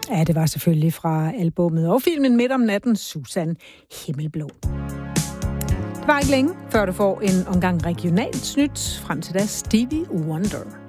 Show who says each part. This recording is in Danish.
Speaker 1: Ja, det var selvfølgelig fra albummet og filmen Midt om natten, Susan Himmelblå. Det var ikke længe, før du får en omgang regionalt snyt. Frem til da Stevie Wonder.